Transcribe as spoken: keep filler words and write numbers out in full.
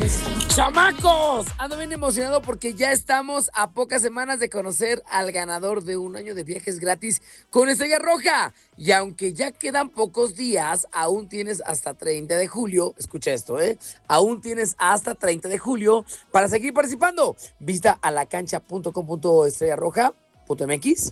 ¡Chamacos! Ando bien emocionado porque ya estamos a pocas semanas de conocer al ganador de un año de viajes gratis con Estrella Roja. Y aunque ya quedan pocos días, aún tienes hasta treinta de julio. Escucha esto, ¿eh? Aún tienes hasta treinta de julio para seguir participando. Visita a lacancha punto com punto estrella roja punto m x